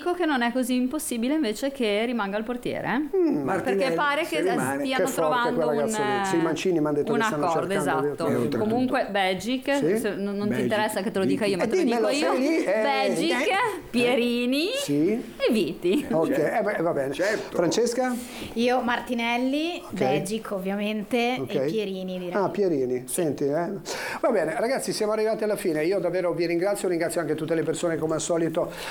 dico che non è così impossibile invece che rimanga il portiere, perché pare che stiano trovando i Mancini mi hanno detto un che stanno accordo, cercando comunque Belgic, Sì? non ti interessa che te lo dica io, ma te lo dico io. Belgic, Pierini e Viti. Ok, va bene. Francesca? Io Martinelli, Belgic ovviamente e Pierini direi. Pierini, senti, va bene ragazzi, siamo arrivati alla fine. Io davvero vi ringrazio anche tutte le persone come al solito